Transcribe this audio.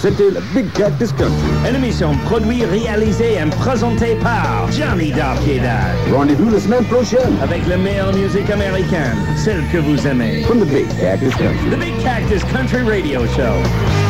C'était le Big Cactus Country. Une émission produite, réalisée et présentée par Johnny Darpiedad. Rendez-vous la semaine prochaine. Avec la meilleure musique américaine, celle que vous aimez. From the Big Cactus Country. The Big Cactus Country Radio Show.